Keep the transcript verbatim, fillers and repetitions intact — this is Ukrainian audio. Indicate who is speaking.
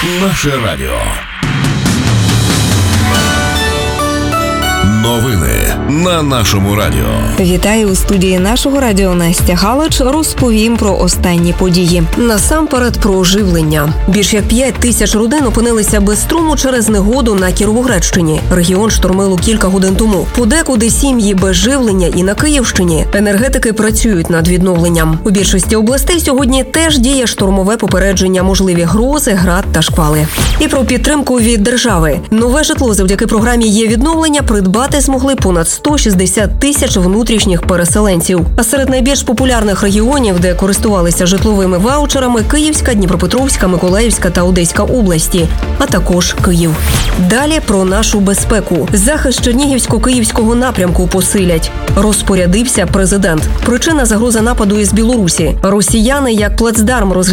Speaker 1: Наше радіо. Новини на нашому радіо.
Speaker 2: Вітаю у студії нашого радіо Настя Галич. Розповім про останні події. Насамперед про оживлення. Більш як п'ять тисяч родин опинилися без струму через негоду на Кіровоградщині. Регіон штормило кілька годин тому. Подекуди сім'ї без живлення і на Київщині. Енергетики працюють над відновленням. У більшості областей сьогодні теж діє штормове попередження, можливі грози, град та шквали. І про підтримку від держави. Нове житло завдяки програмі «Є відновлення» придбати змогли понад сто шістдесят тисяч внутрішніх переселенців. А серед найбільш популярних регіонів, де користувалися житловими ваучерами, Київська, Дніпропетровська, Миколаївська та Одеська області, а також Київ. Далі про нашу безпеку. Захист Чернігівсько-Київського напрямку посилять. Розпорядився президент. Причина – загроза нападу із Білорусі. Росіяни як плацдарм розглядають